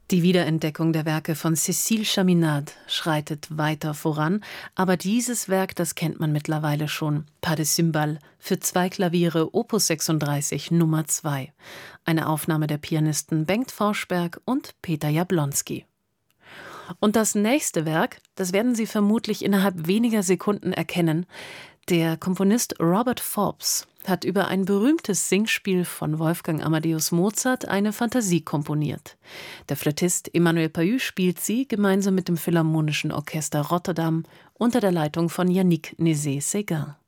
Die Wiederentdeckung der Werke von Cécile Chaminade schreitet weiter voran, aber dieses Werk, das kennt man mittlerweile schon. Pas de Cymbales für 2 Klaviere Opus 36 Nummer 2. Eine Aufnahme der Pianisten Bengt Forsberg und Peter Jablonski. Und das nächste Werk, das werden Sie vermutlich innerhalb weniger Sekunden erkennen. Der Komponist Robert Forbes hat über ein berühmtes Singspiel von Wolfgang Amadeus Mozart eine Fantasie komponiert. Der Flötist Emmanuel Pahud spielt sie gemeinsam mit dem Philharmonischen Orchester Rotterdam unter der Leitung von Yannick Nézet-Séguin.